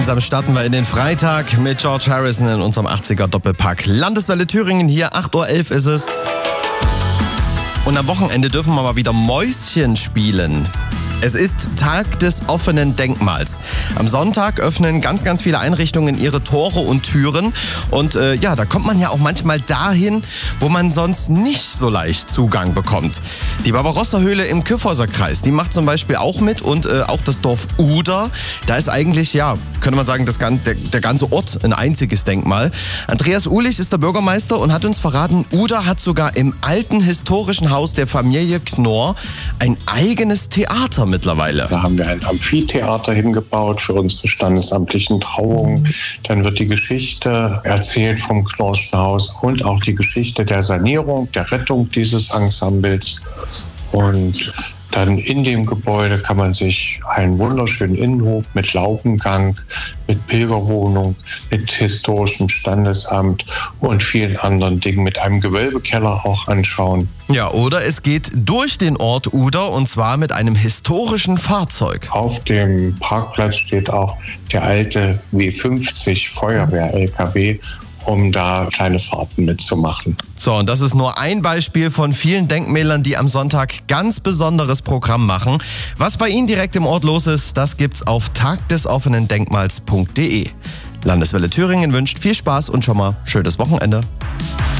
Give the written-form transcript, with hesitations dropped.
gemeinsam starten wir in den Freitag mit George Harrison in unserem 80er Doppelpack. Landeswelle Thüringen hier, 8.11 Uhr ist es. Und am Wochenende dürfen wir mal wieder Mäuschen spielen. Es ist Tag des offenen Denkmals. Am Sonntag öffnen ganz, ganz viele Einrichtungen ihre Tore und Türen. Und da kommt man ja auch manchmal dahin, wo man sonst nicht so leicht Zugang bekommt. Die Barbarossa-Höhle im Kyffhäuser Kreis, die macht zum Beispiel auch mit. Und auch das Dorf Uder, da ist eigentlich, könnte man sagen, der ganze Ort ein einziges Denkmal. Andreas Uhlich ist der Bürgermeister und hat uns verraten, Uder hat sogar im alten historischen Haus der Familie Knorr ein eigenes Theater mittlerweile. Da haben wir ein Amphitheater hingebaut für unsere standesamtlichen Trauungen. Dann wird die Geschichte erzählt vom Knorrschen Haus und auch die Geschichte der Sanierung, der Rettung dieses Ensembles. Und dann in dem Gebäude kann man sich einen wunderschönen Innenhof mit Laubengang, mit Pilgerwohnung, mit historischem Standesamt und vielen anderen Dingen, mit einem Gewölbekeller auch anschauen. Ja, oder es geht durch den Ort Uder und zwar mit einem historischen Fahrzeug. Auf dem Parkplatz steht auch der alte W50 Feuerwehr-LKW, um da kleine Fahrten mitzumachen. So, und das ist nur ein Beispiel von vielen Denkmälern, die am Sonntag ganz besonderes Programm machen. Was bei Ihnen direkt im Ort los ist, das gibt's auf tagdesoffenendenkmals.de. Landeswelle Thüringen wünscht viel Spaß und schon mal schönes Wochenende.